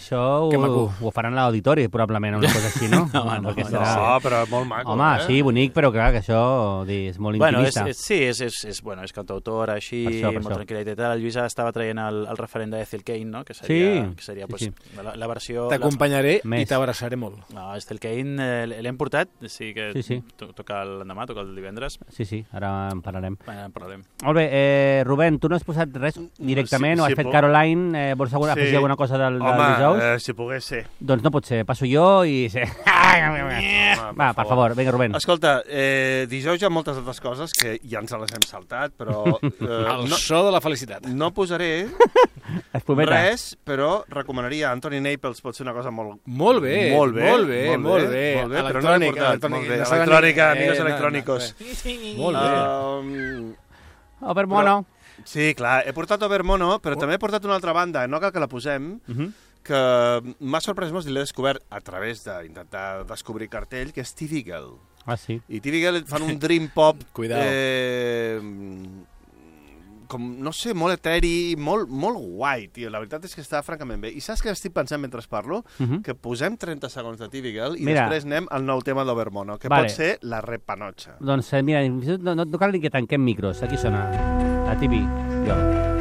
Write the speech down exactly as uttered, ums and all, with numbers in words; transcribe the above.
això ho, ho faran a l'auditori, probablement, una cosa així, no? no, no, Perquè no, serà... no, però molt maco. Home, eh? sí, bonic, però clar, que això dir, és molt bueno, intimista. és, és, sí, és, és, és, bueno, és cantautora, així, Per això, per molt això. tranquil·la i tal. El Lluís estava traient el, el referent d'Ethel Kane, no? Que seria, Sí, que seria sí, pues, sí. La, la versió... T'acompanyaré Més. i t'abraçaré molt. No, Ethel Kane eh, l'hem portat, sí que Sí, sí. to- toca l'endemà, toca el divendres. Sí, sí, ara en parlarem. Bueno, en parlarem. Molt bé, eh, Rubén, tu no has posat res directament, sí, o has sí, fet puc. Caroline, eh, vols alguna, Sí. afegir alguna cosa del, del Home, dijous? eh, si pogués ser. Doncs no pot ser, passo jo i... Sí. Home, Va, per favor, vinga, Rubén. Escolta, eh, dijous hi ha moltes altres coses que ja ens les hem saltat, però eh, El no, so de la felicitat. no posaré Espumeta. res, però recomanaria Anthony Naples, pot ser una cosa molt... Molt bé, molt bé, molt bé, molt bé. molt bé, però no l'he Electrònica, portat, molt bé. no s'ha de- Electrònica, eh, amigos no, no, electrònicos. Molt bé. Um, Overmono. sí, clar, he portat Overmono, però Oh. també he portat una altra banda, no cal que la posem, Uh -huh. que m'ha sorprès molt i l'he descobert a través d'intentar descobrir cartell, que és T V Girl. Ah, sí. I T V Girl fan un dream pop... Cuidao. Eh, com, no sé, molt eteri, molt, molt guai, tio. La veritat és que està francament bé. I saps què estic pensant mentre parlo? Uh -huh. Que posem trenta segons de T V Girl i Mira. després anem al nou tema d'Overmono, que Vale. pot ser la repanotxa. Doncs eh, mira, no, no, no cal ni que tanquem micros, aquí sona la T V. Jo.